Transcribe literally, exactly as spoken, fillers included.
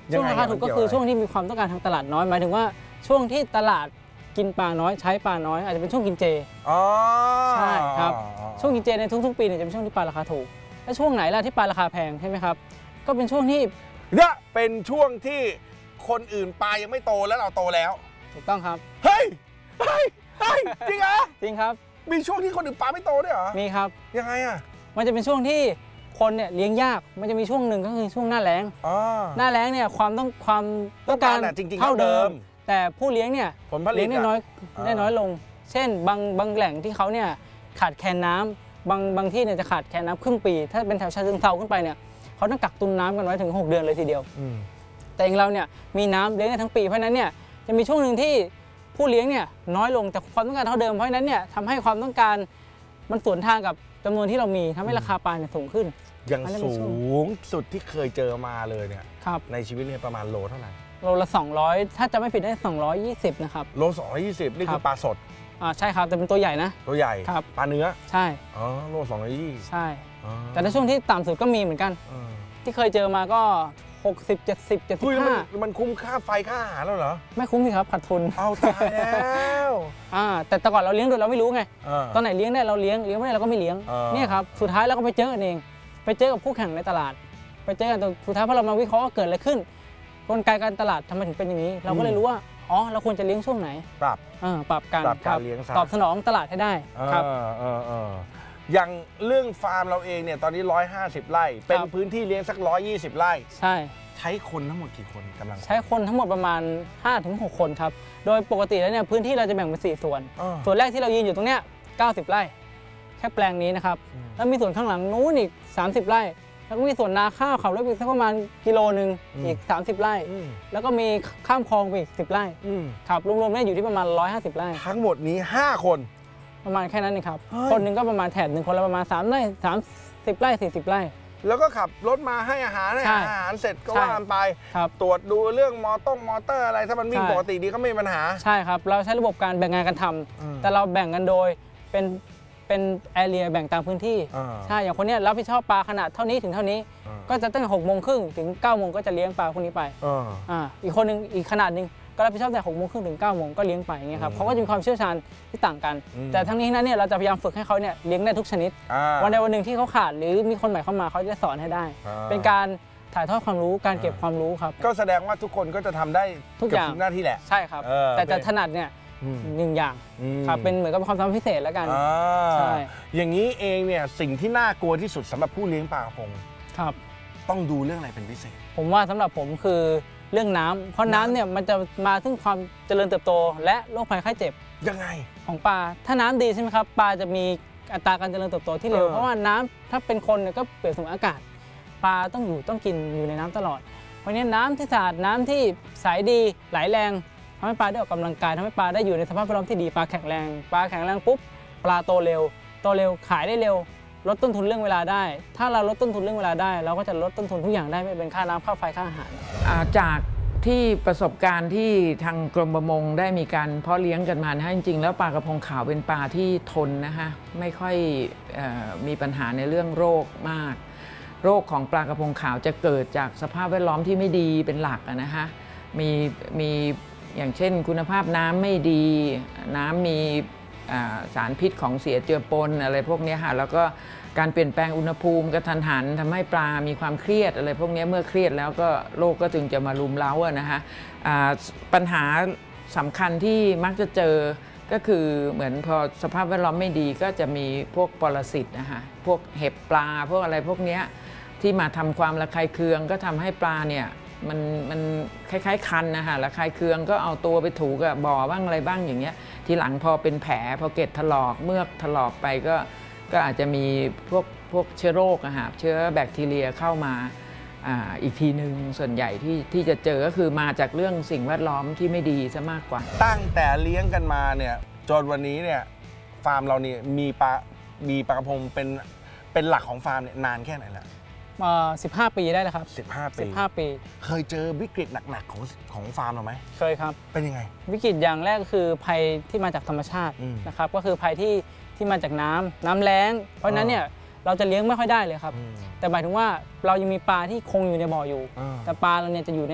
ช่วงราคาถูกก็คือช่วงที่มีความต้องการทางตลาดน้อยหมายถึงว่าช่วงที่ตลาดกินปลาน้อยใช้ปลาน้อยอาจจะเป็นช่วงกินเจอ๋อใช่ครับช่วงกินเจในทุกๆปีเนี่ยจะเป็นช่วงที่ปลาราคาถูกและช่วงไหนล่ะที่ปลาราคาแพงใช่ไหมครับก็เป็นช่วงที่เนี่ยเป็นช่วงที่คนอื่นปลายังไม่โตแล้วเราโตแล้วถูกต้องครับเฮ้ยเฮ้ยเฮ้ยจริงเหรอจริงครับมีช่วงที่คนอื่นปลาไม่โตด้วยเหรอมีครับยังไงอ่ะมันจะเป็นช่วงที่คนเนี่ยเลี้ยงยากมันจะมีช่วงหนึ่งก็คือช่วงหน้าแล้งหน้าแล้งเนี่ยความต้องความต้องการเท่าเดิมแต่ผู้เลี้ยงเนี่ยเลี้ยงได้น้อยได้น้อยลงเช่นบางบางแหล่งที่เขาเนี่ยขาดแคลนน้ำบางบางที่เนี่ยจะขาดแคลนน้ำครึ่งปีถ้าเป็นแถวชายเชิงเทราขึ้นไปเนี่ยเขาต้องกักตุนน้ำกันไว้ถึงหกเดือนเลยทีเดียวแต่อย่างเราเนี่ยมีน้ำเลี้ยงได้ทั้งปีเพราะนั้นเนี่ยจะมีช่วงหนึ่งที่ผู้เลี้ยงเนี่ยน้อยลงแต่ความต้องการเท่าเดิมเพราะนั้นเนี่ยทำให้ความต้องการมันสวนทางกับจำนวนที่เรามีทำให้ราคาปลาเนี่ยสูงขึ้นอย่างสูงสุดที่เคยเจอมาเลยเนี่ยในชีวิตเนี่ยประมาณโลเท่าไหร่โลละสองร้อยถ้าจะไม่ผิดได้สองร้อยยี่สิบนะครับโลสองร้อยยี่สิบนี่คือปลาสดอ่าใช่ครับแต่เป็นตัวใหญ่นะตัวใหญ่ครับปลาเนื้อใช่อ๋อโลสองร้อยยี่สิบใช่แต่ในช่วงที่ต่ำสุดก็มีเหมือนกันที่เคยเจอมาก็หกสิบ เจ็ดสิบ เจ็ดสิบห้ามันคุ้มค่าไฟค่าอาหารแล้วเหรอไม่คุ้มสิครับขาดทุนเอาตายแล้วอ่าแต่แต่ก่อนเราเลี้ยงโดยเราไม่รู้ไงตอนไหนเลี้ยงได้เราเลี้ยงเลี้ยงไม่ได้เราก็ไม่เลี้ยงนี่ครับสุดท้ายเราก็ไปเจอกันเองไปเจอกับคู่แข่งในตลาดไปเจอกันสุดท้ายพอเรามาวิเคราะห์ว่าเกิดอะไรขึ้นกลไกการตลาดทำไมถึงเป็นอย่างนี้เราก็เลยรู้ว่าอ๋อเราควรจะเลี้ยงช่วงไหนปรับปรับการตอบสนองตลาดให้ได้ครับอย่างเรื่องฟาร์มเราเองเนี่ยตอนนี้หนึ่งร้อยห้าสิบไร่เป็นพื้นที่เลี้ยงสักหนึ่งร้อยยี่สิบไร่ใช่ใช้คนทั้งหมดกี่คนกำลังใช้คนทั้งหมดประมาณ ห้าถึงหก คนครับโดยปกติแล้วเนี่ยพื้นที่เราจะแบ่งเป็นสี่ส่วนส่วนแรกที่เรายืนอยู่ตรงเนี้ยเก้าสิบไร่แค่แปลงนี้นะครับแล้วมีส่วนข้างหลังนู้นอีกสามสิบไร่แล้วก็มีส่วนนาข้าวเขาเล็กอีกสักประมาณกิโลนึงอีกสามสิบไร่แล้วก็มีข้ามคลองอีกสิบไร่ครับรวมๆเนี่ยอยู่ที่ประมาณหนึ่งร้อยห้าสิบไร่ทั้งหมดนี้ห้าคนประมาณแค่นั้นเองครับคนหนึ่งก็ประมาณแถบหนึ่งคนละประมาณสามไร่สามสิบไร่สี่สิบไร่แล้วก็ขับรถมาให้อาหารให้อาหารเสร็จก็ว่ากันไปตรวจดูเรื่องมอต้งมอเตอร์อะไรถ้ามันวิ่งปกติดีก็ไม่มีปัญหาใช่ครับเราใช้ระบบการแบ่งงานกันทำแต่เราแบ่งกันโดยเป็นเป็นแอเรียแบ่งตามพื้นที่ใช่อย่างคนนี้รับผิดชอบปลาขนาดเท่านี้ถึงเท่านี้ก็จะตั้งแต่หกโมงครึ่งถึงเก้าโมงก็จะเลี้ยงปลาพวกนี้ไปอ่าอีกคนนึงอีกขนาดนึงก็รับผิดชอบแต่หกโมงครึ่งถึงเก้าโมงก็เลี้ยงไปอย่างเงี้ยครับเขาก็จะมีความเชี่ยวชาญที่ต่างกันแต่ทั้งนี้นั้นเนี่ยเราจะพยายามฝึกให้เขาเนี่ยเลี้ยงได้ทุกชนิดวันใดวันหนึ่งที่เขาขาดหรือมีคนใหม่เข้ามาเขาจะสอนให้ได้เป็นการถ่ายทอดความรู้การเก็บความรู้ครับก็แสดงว่าทุกคนก็จะทำได้ทุกอย่างหน้าที่แหละใช่ครับแต่จะถนัดเนี่ยหนึ่งอย่างครับเป็นเหมือนกับความสามารถพิเศษแล้วกันใช่อย่างนี้เองเนี่ยสิ่งที่น่ากลัวที่สุดสำหรับผู้เลี้ยงปลากระพงครับต้องดูเรื่องอะไรเป็นพิเศษผมว่าสำหรับผมคือเรื่องน้ำเพราะน้ำเนี่ยมันจะมาซึ่งความเจริญเติบโตและโรคภัยไข้เจ็บยังไงของปลาถ้าน้ำดีใช่ไหมครับปลาจะมีอัตราการเจริญเติบโตที่เร็วเพราะว่าน้ำถ้าเป็นคนเนี่ยก็เปรียบเสมือนอากาศปลาต้องอยู่ต้องกินอยู่ในน้ำตลอดเพราะนี้น้ำที่สะอาดน้ำที่ใสดีไหลแรงทำให้ปลาได้ออกกำลังกายทำให้ปลาได้อยู่ในสภาพแวดล้อมที่ดีปลาแข็งแรงปลาแข็งแรงปุ๊บปลาโตเร็วโตเร็วขายได้เร็วลดต้นทุนเรื่องเวลาได้ถ้าเราลดต้นทุนเรื่องเวลาได้เราก็จะลดต้นทุนทุกอย่างได้ไม่เป็นค่าน้ำค่าไฟค่าอาหารจากที่ประสบการณ์ที่ทางกรมประมงได้มีการเพาะเลี้ยงกันมานะจริงๆแล้วปลากระพงขาวเป็นปลาที่ทนนะคะไม่ค่อยเอ่อมีปัญหาในเรื่องโรคมากโรคของปลากระพงขาวจะเกิดจากสภาพแวดล้อมที่ไม่ดีเป็นหลักนะคะมีมีอย่างเช่นคุณภาพน้ำไม่ดีน้ำมีสารพิษของเสียเจือปนอะไรพวกนี้ค่ะแล้วก็การเปลี่ยนแปลงอุณหภูมิกระทันหันทำให้ปลามีความเครียดอะไรพวกนี้เมื่อเครียดแล้วก็โรคก็จึงจะมารุมเร้าอะนะคะปัญหาสำคัญที่มักจะเจอก็คือเหมือนพอสภาพแวดล้อมไม่ดีก็จะมีพวกปรสิตนะคะพวกเห็บปลาพวกอะไรพวกนี้ที่มาทำความระคายเคืองก็ทำให้ปลาเนี่ยมันมันคล้ายๆคันนะคะระคายเคืองก็เอาตัวไปถูกับบ่อบ้างอะไรบ้างอย่างเงี้ยทีหลังพอเป็นแผลพอเกล็ดถลอกเมือกถลอกไปก็ก็อาจจะมีพวกพวกเชื้อโรคอะค่ะเชื้อแบคทีเรียเข้ามา ออีกทีหนึ่งส่วนใหญ่ที่ที่จะเจอก็คือมาจากเรื่องสิ่งแวดล้อมที่ไม่ดีซะมากกว่าตั้งแต่เลี้ยงกันมาเนี่ยจนวันนี้เนี่ยฟาร์มเราเนี่ยมีปลามีปลากระพงเป็นเป็นหลักของฟาร์มเนี่ยนานแค่ไหนแล้วสิบห้าปีได้แล้วครับสิบห้าปีสิบห้าปีเคยเจอวิกฤตหนักๆของของฟาร์มเราไหมเคยครับเป็นยังไงวิกฤตอย่างแรกก็คือภัยที่มาจากธรรมชาตินะครับก็คือภัยที่ที่มาจากน้ำน้ำแล้งเพราะฉะนั้นเนี่ยเราจะเลี้ยงไม่ค่อยได้เลยครับแต่หมายถึงว่าเรายังมีปลาที่คงอยู่ในบ่ออยู่แต่ปลาเราเนี่ยจะอยู่ใน